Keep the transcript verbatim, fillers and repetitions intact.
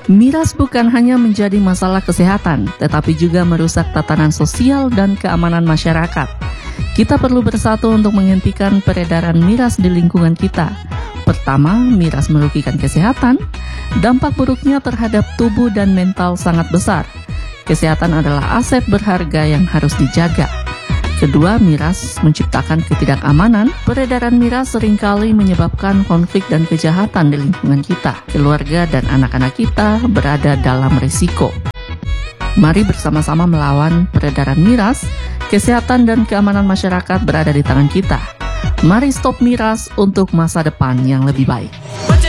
Miras bukan hanya menjadi masalah kesehatan, tetapi juga merusak tatanan sosial dan keamanan masyarakat. Kita perlu bersatu untuk menghentikan peredaran miras di lingkungan kita. Pertama, miras merugikan kesehatan. Dampak buruknya terhadap tubuh dan mental sangat besar. Kesehatan adalah aset berharga yang harus dijaga. Kedua, miras menciptakan ketidakamanan. Peredaran miras seringkali menyebabkan konflik dan kejahatan di lingkungan kita. Keluarga dan anak-anak kita berada dalam risiko. Mari bersama-sama melawan peredaran miras. Kesehatan dan keamanan masyarakat berada di tangan kita. Mari stop miras untuk masa depan yang lebih baik.